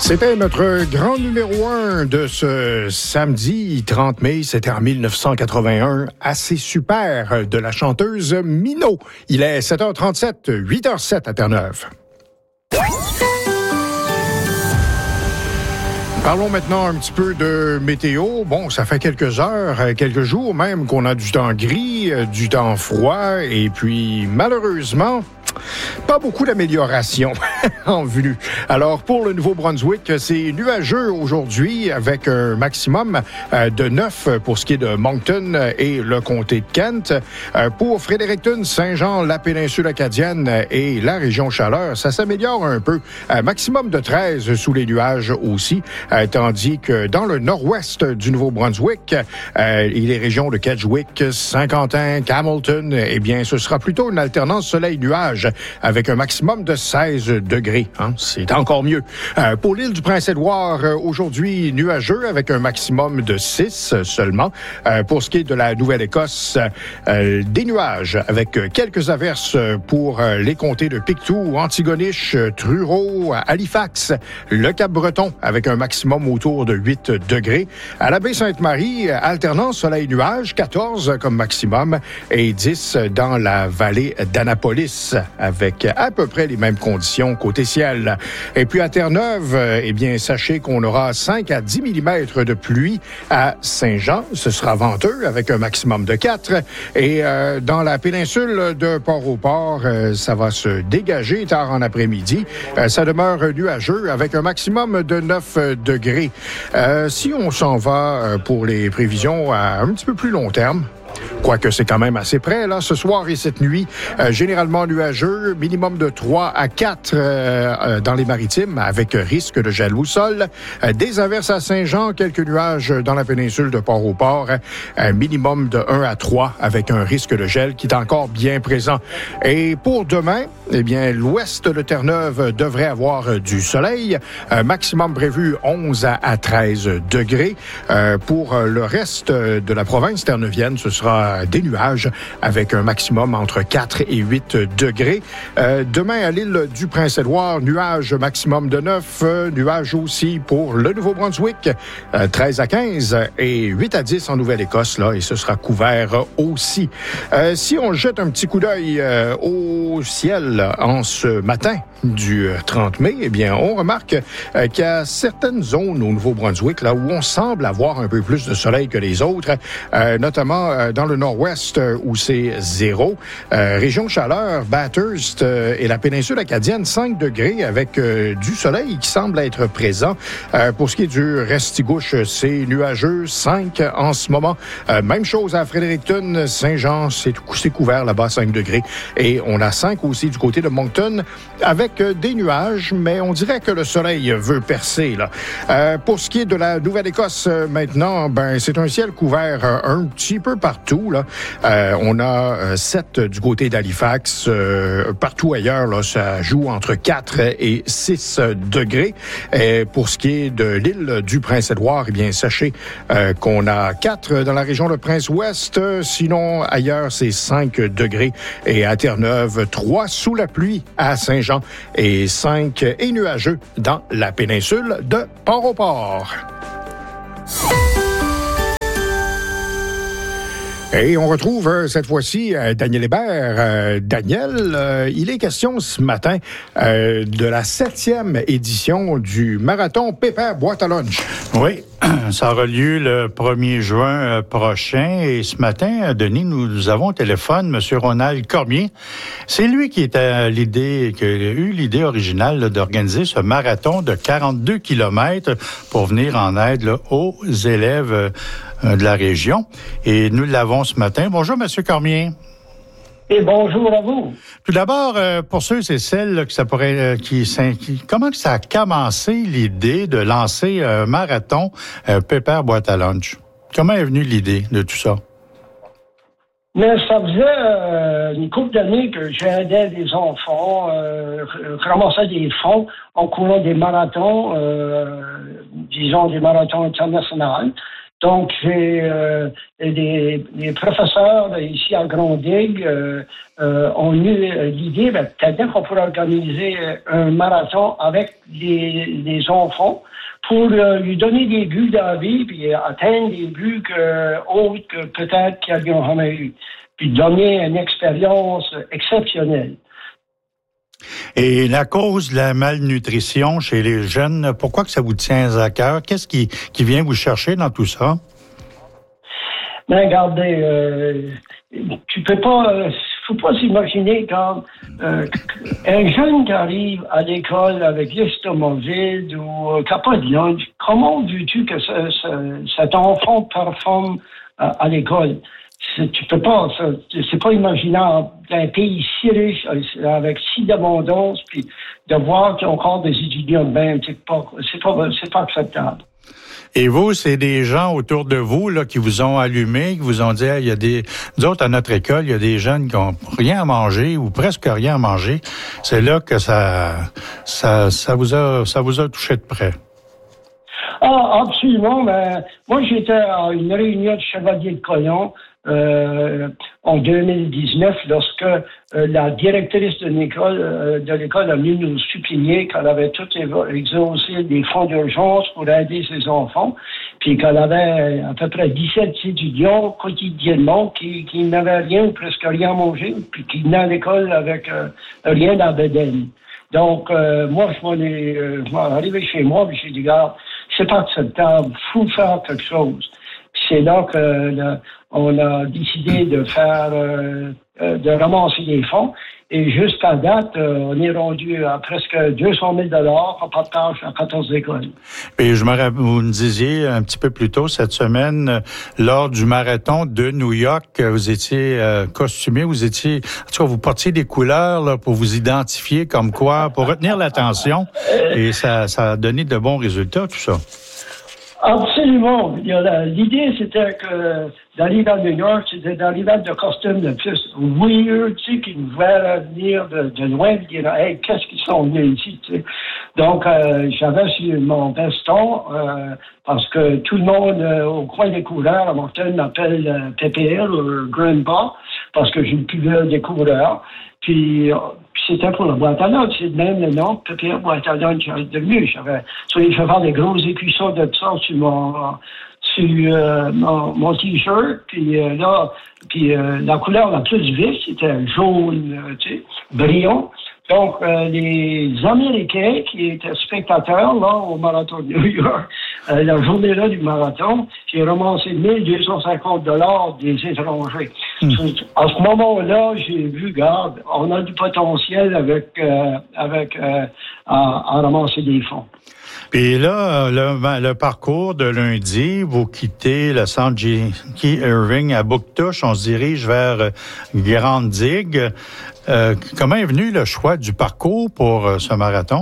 C'était notre grand numéro 1 de ce samedi 30 mai. C'était en 1981. Assez super de la chanteuse Minot. Il est 7h37, 8h07 à Terre-Neuve. Parlons maintenant un petit peu de météo. Bon, ça fait quelques heures, quelques jours même qu'on a du temps gris, du temps froid et puis malheureusement, pas beaucoup d'amélioration en vue. Alors, pour le Nouveau-Brunswick, c'est nuageux aujourd'hui avec un maximum de 9 pour ce qui est de Moncton et le comté de Kent. Pour Fredericton, Saint-Jean, la péninsule acadienne et la région Chaleur, ça s'améliore un peu. Maximum de 13 sous les nuages aussi, tandis que dans le nord-ouest du Nouveau-Brunswick et les régions de Kedgwick, Saint-Quentin, Hamilton, eh bien, ce sera plutôt une alternance soleil-nuage avec un maximum de 16 degrés. Hein? C'est encore mieux. Pour l'île du Prince-Édouard, aujourd'hui, nuageux avec un maximum de 6 seulement. Pour ce qui est de la Nouvelle-Écosse, des nuages avec quelques averses pour les comtés de Pictou, Antigonish, Truro, Halifax, le Cap-Breton avec un maximum autour de 8 degrés. À la baie Sainte-Marie, alternance soleil-nuage, 14 comme maximum et 10 dans la vallée d'Annapolis avec à peu près les mêmes conditions côté ciel. Et puis à Terre-Neuve, eh bien, sachez qu'on aura 5 à 10 mm de pluie à Saint-Jean. Ce sera venteux avec un maximum de 4. Et dans la péninsule de Port-au-Port, ça va se dégager tard en après-midi. Ça demeure nuageux avec un maximum de 9 degrés. Si on s'en va pour les prévisions à un petit peu plus long terme, quoique c'est quand même assez près, là, ce soir et cette nuit, généralement nuageux, minimum de 3 à 4 dans les maritimes, avec risque de gel au sol. Des averses à Saint-Jean, quelques nuages dans la péninsule de Port-au-Port, minimum de 1 à 3, avec un risque de gel qui est encore bien présent. Et pour demain, eh bien, l'ouest de Terre-Neuve devrait avoir du soleil, maximum prévu 11 à 13 degrés. Pour le reste de la province terneuvienne, ce sera des nuages avec un maximum entre 4 et 8 degrés. Demain, à l'île du Prince-Édouard, nuages maximum de 9. Nuages aussi pour le Nouveau-Brunswick, 13 à 15 et 8 à 10 en Nouvelle-Écosse, là, et ce sera couvert aussi. Si on jette un petit coup d'œil au ciel en ce matin du 30 mai, eh bien, on remarque qu'il y a certaines zones au Nouveau-Brunswick là où on semble avoir un peu plus de soleil que les autres, notamment dans le nord-ouest où c'est 0. Région Chaleur, Bathurst et la péninsule acadienne, 5 degrés avec du soleil qui semble être présent. Pour ce qui est du Restigouche, c'est nuageux, 5 en ce moment. Même chose à Fredericton, Saint-Jean, c'est couvert là-bas, 5 degrés. Et on a 5 aussi du côté de Moncton avec des nuages, mais on dirait que le soleil veut percer, là. Pour ce qui est de la Nouvelle-Écosse maintenant, ben c'est un ciel couvert un petit peu partout, là. On a 7 du côté d'Halifax. Partout ailleurs, là, ça joue entre 4 et 6 degrés. Et pour ce qui est de l'île du Prince-Édouard, eh bien, sachez qu'on a 4 dans la région de Prince-Ouest. Sinon, ailleurs, c'est 5 degrés. Et à Terre-Neuve, 3 sous la pluie à Saint-Jean et 5 et nuageux dans la péninsule de Port-au-Port. Et on retrouve cette fois-ci Daniel Hébert. Daniel, il est question ce matin de la 7e édition du marathon Pépère Boîte à lunch. Oui, ça aura lieu le 1er juin prochain. Et ce matin, Denis, nous avons au téléphone M. Ronald Cormier. C'est lui qui a eu l'idée originale là, d'organiser ce marathon de 42 kilomètres pour venir en aide là, aux élèves de la région. Et nous l'avons ce matin. Bonjour, M. Cormier. Et bonjour à vous. Tout d'abord, pour ceux et celles là, que ça pourrait, comment ça a commencé l'idée de lancer un marathon Pépère Boîte à lunch? Comment est venue l'idée de tout ça? Mais ça faisait une couple d'années que j'aidais des enfants, ramassais des fonds en courant des marathons, disons des marathons internationaux. Donc, j'ai des professeurs ici à Grande-Digue ont eu l'idée, peut-être qu'on pourrait organiser un marathon avec les enfants pour lui donner des buts dans la vie, puis atteindre des buts autres que peut-être qu'ils n'ont jamais eu, puis donner une expérience exceptionnelle. Et la cause de la malnutrition chez les jeunes, pourquoi que ça vous tient à cœur? Qu'est-ce qui vient vous chercher dans tout ça? Mais regardez, tu peux pas, faut pas s'imaginer quand un jeune qui arrive à l'école avec l'estomac vide ou qui n'a pas de lunch, comment veux-tu que cet enfant performe à l'école? Tu peux pas, c'est pas imaginable. Un pays si riche, avec si d'abondance, puis de voir qu'il y a encore des étudiants de même, c'est pas acceptable. Et vous, c'est des gens autour de vous là qui vous ont allumé, qui vous ont dit, il y a nous autres à notre école, il y a des jeunes qui ont rien à manger ou presque rien à manger. C'est là que ça vous a touché de près. Ah, absolument. Mais moi, j'étais à une réunion de Chevalier de Colomb en 2019 lorsque la directrice de l'école a venu nous supplier qu'elle avait tout exaucé des fonds d'urgence pour aider ses enfants, puis qu'elle avait à peu près 17 étudiants quotidiennement qui n'avaient rien ou presque rien à manger, puis qui venaient à l'école avec rien dans la bedaine. Donc, moi, je m'en arrivé chez moi, puis j'ai dit, regarde, c'est pas acceptable, faut faire quelque chose. Puis c'est là on a décidé de faire, de ramasser des fonds. Et jusqu'à date, on est rendu à presque 200 000 $ en partage à 14 écoles. Et vous me disiez un petit peu plus tôt cette semaine, lors du marathon de New York, vous étiez costumé, en tout cas, vous portiez des couleurs là, pour vous identifier comme quoi, pour retenir l'attention. Et ça a donné de bons résultats, tout ça. Absolument. L'idée, c'était que d'arriver à New York, c'était d'arriver avec de costumes de plus weird, tu sais, qui nous voulaient venir de loin et dire, hey, qu'est-ce qu'ils sont venus ici, tu sais. Donc, j'avais sur mon veston, parce que tout le monde au coin des coureurs à Moncton m'appelle PPL ou Grandpa, parce que j'ai le plus vieux des coureurs. Puis, c'était pour la boîte à lunch. C'est même le nom, PPL boîte à lunch, j'avais devenu. Je fais faire des gros écussons de ça sur mon t-shirt. Puis la couleur la plus vive, c'était jaune, tu sais, brillant. Donc, les Américains qui étaient spectateurs là au marathon de New York, la journée-là du marathon, j'ai ramassé 1 250 $ des étrangers. À ce moment-là, j'ai vu, regarde, on a du potentiel à ramasser des fonds. Puis là, le parcours de lundi, vous quittez le centre J.K. Irving à Bouctouche, on se dirige vers Grande-Digue. Comment est venu le choix du parcours pour ce marathon?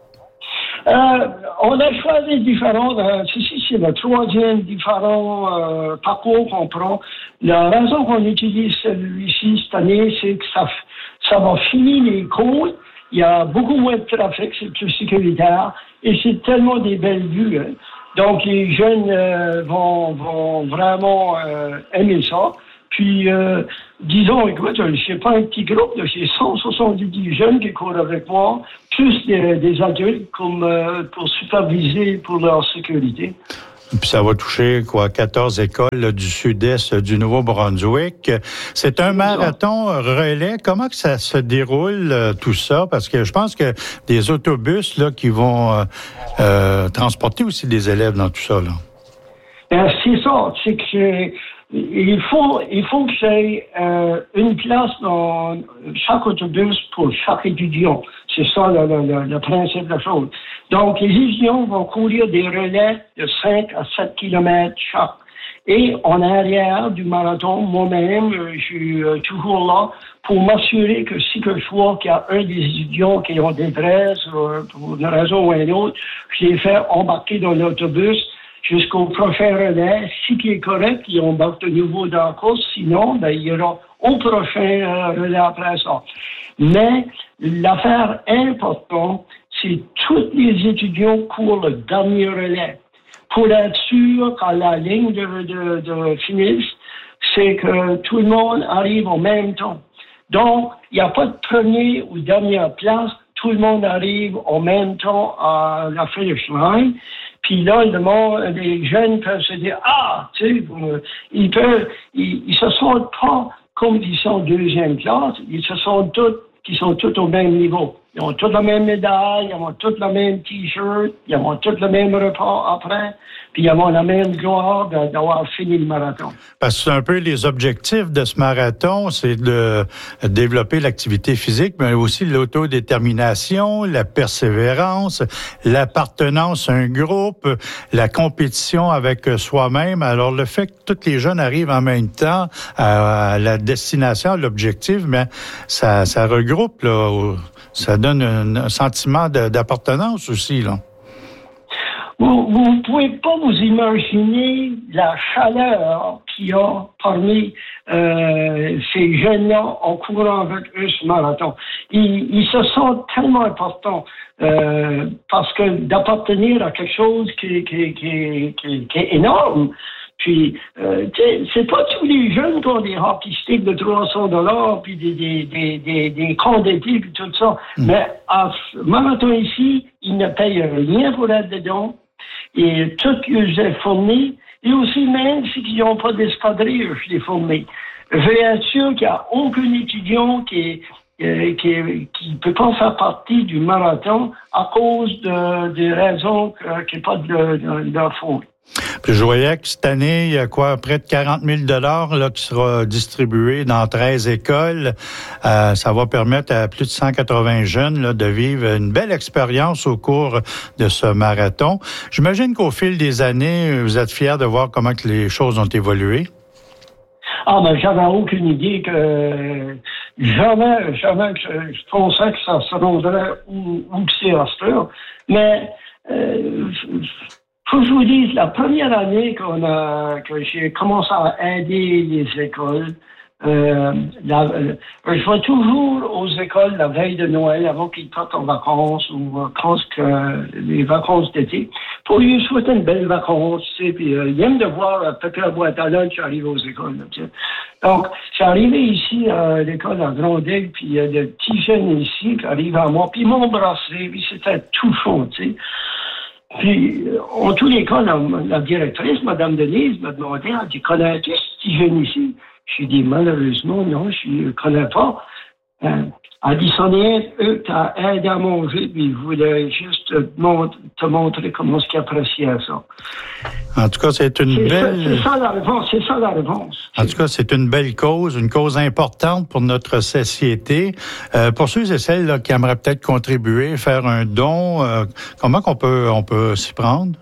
On a choisi différents. Ceci, c'est le 3e différent parcours qu'on prend. La raison qu'on utilise celui-ci cette année, c'est que ça va finir les côtes. Il y a beaucoup moins de trafic, c'est plus sécuritaire. Et c'est tellement des belles vues. Hein. Donc, les jeunes vont vraiment aimer ça. Puis, disons, écoute, c'est pas un petit groupe, c'est 170 jeunes qui courent avec moi, plus des adultes pour superviser pour leur sécurité. Puis ça va toucher 14 écoles là, du sud-est du Nouveau-Brunswick. C'est un marathon relais. Comment que ça se déroule tout ça? Parce que je pense que des autobus là qui vont transporter aussi des élèves dans tout ça. Là. C'est ça. C'est que il faut que j'ai une place dans chaque autobus pour chaque étudiant. C'est ça le principe de la chose. Donc, les étudiants vont courir des relais de 5 à 7 kilomètres chaque. Et en arrière du marathon, moi-même, je suis toujours là pour m'assurer que si que je vois qu'il y a un des étudiants qui ont détresse pour une raison ou une autre, je les fais embarquer dans l'autobus jusqu'au prochain relais. Si qui est correct, ils embarquent de nouveau dans la course. Sinon, il y aura au prochain relais après ça. Mais l'affaire importante, c'est que tous les étudiants courent le dernier relais. pour être sûr qu'à la ligne de finish, c'est que tout le monde arrive en même temps. Donc, il n'y a pas de premier ou dernière place. Tout le monde arrive en même temps à la finish line. Puis là, les jeunes peuvent se dire, tu sais, ils se sentent pas comme ils sont deuxième classe. Ils sont tous au même niveau. Ils ont tous la même médaille, ils ont tous le même T-shirt, ils ont tous le même repas après, puis ils ont la même gloire d'avoir fini le marathon. Parce que c'est un peu les objectifs de ce marathon, c'est de développer l'activité physique, mais aussi l'autodétermination, la persévérance, l'appartenance à un groupe, la compétition avec soi-même. Alors, le fait que tous les jeunes arrivent en même temps à la destination, à l'objectif, mais ça regroupe, là, ça donne un sentiment d'appartenance aussi, là. Vous ne pouvez pas vous imaginer la chaleur qu'il y a parmi ces jeunes-là en courant avec eux ce marathon. Ils se sentent tellement importants parce que d'appartenir à quelque chose qui est énorme. Puis, c'est pas tous les jeunes qui ont des hockey sticks de $300 puis des comptes d'été puis tout ça. Mais à ce marathon ici, ils ne payent rien pour être dedans. Et tout ils est fourni. Et aussi, même s'ils n'ont pas d'escadrille, je les fournis. Je vais être sûr qu'il n'y a aucun étudiant qui peut pas faire partie du marathon à cause des raisons qu'il n'y a pas de fonds. Puis je voyais que cette année, il y a près de 40 000 $ qui sera distribué dans 13 écoles. Ça va permettre à plus de 180 jeunes là, de vivre une belle expérience au cours de ce marathon. J'imagine qu'au fil des années, vous êtes fiers de voir comment que les choses ont évolué. J'avais aucune idée que jamais je pensais que ça se rendrait où c'est à cette heure. Mais faut que je vous dise, la première année que j'ai commencé à aider les écoles, je vais toujours aux écoles la veille de Noël avant qu'ils partent en vacances ou presque les vacances d'été pour lui souhaiter une belle vacance, tu sais, puis ils aiment de voir Pépé à boîte à lunch arriver aux écoles, là, tu sais. Donc, j'ai arrivé ici à l'école à Grondaigle, puis il y a des petits jeunes ici qui arrivent à moi, puis ils m'ont embrassé, puis c'était touchant, tu sais. Puis, en tous les cas, la directrice, Mme Denise, m'a demandé, elle dit, connais-tu ce petit jeune ici? J'ai dit, malheureusement, non, je ne connais pas. Elle dit, c'en est eux qui t'a aidé à manger, puis ils voulaient juste te montrer comment est-ce qu'ils appréciaient ça. En tout cas, c'est ça la réponse. En tout cas, c'est une belle cause, une cause importante pour notre société. Pour ceux et celles là, qui aimeraient peut-être contribuer, faire un don, comment qu'on peut s'y prendre?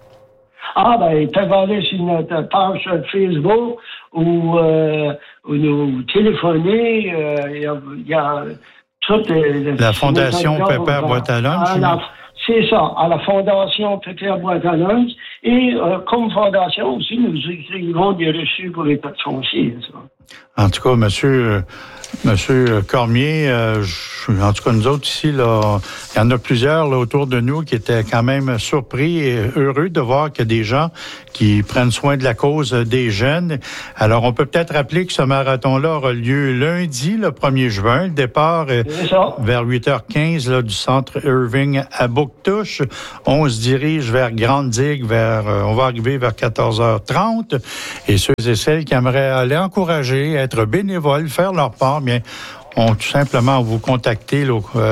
Ils peuvent aller sur notre page Facebook ou nous téléphoner. Il y a toute la Fondation Pépère Boîte à lunch. C'est ça, à la Fondation Pépère Boîte à lunch. Et comme fondation aussi, nous écrivons des reçus pour les taxes foncières. En tout cas, Monsieur Cormier, en tout cas, nous autres ici, là, il y en a plusieurs là, autour de nous qui étaient quand même surpris et heureux de voir qu'il y a des gens qui prennent soin de la cause des jeunes. Alors, on peut peut-être rappeler que ce marathon-là aura lieu lundi, le 1er juin. Le départ vers 8h15 là, du centre Irving à Bouctouche. On se dirige vers Grande-Digue, on va arriver vers 14h30. Et ceux et celles qui aimeraient aller encourager, être bénévoles, faire leur part, bien, ont tout simplement vous contacter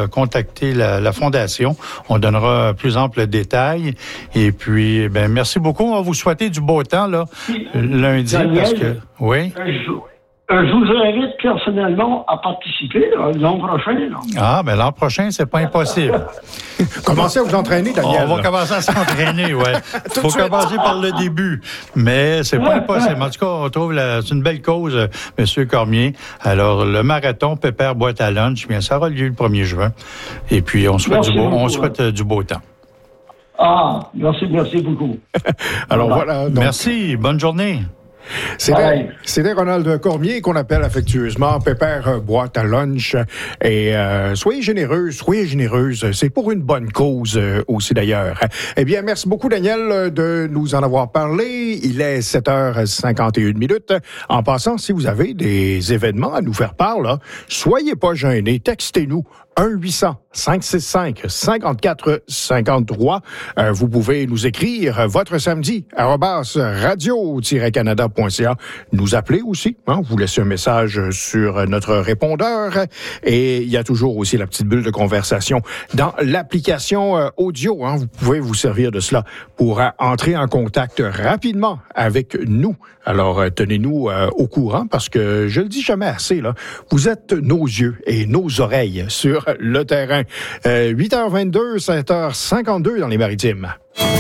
la Fondation. On donnera plus ample détails. Et puis, merci beaucoup. On va vous souhaiter du beau temps, là, lundi. Daniel, parce que, oui. Je vous invite personnellement à participer l'an prochain. Là. L'an prochain, c'est pas impossible. Commencez à vous entraîner, Daniel. On va commencer à s'entraîner, oui. Il faut commencer par le début. Mais c'est pas impossible. En tout cas, on trouve c'est une belle cause, M. Cormier. Alors, le marathon Pépère Boîte à lunch, bien, ça aura lieu le 1er juin. Et puis, on souhaite du beau temps. Merci beaucoup. Alors, voilà. Donc, merci. Bonne journée. C'était Ronald Cormier qu'on appelle affectueusement Pépère boîte à lunch. Et soyez généreuse. C'est pour une bonne cause aussi d'ailleurs. Eh bien, merci beaucoup Daniel de nous en avoir parlé. Il est 7h51. En passant, si vous avez des événements à nous faire part, là, soyez pas gênés. Textez-nous 1-800-565-5453. Vous pouvez nous écrire votre samedi @radio-canada.ca. Nous appeler aussi. Vous laissez un message sur notre répondeur. Et il y a toujours aussi la petite bulle de conversation dans l'application audio. Vous pouvez vous servir de cela pour entrer en contact rapidement avec nous. Alors, tenez-nous au courant parce que je le dis jamais assez, là. Vous êtes nos yeux et nos oreilles sur le terrain. 8h22, 7h52 dans les Maritimes.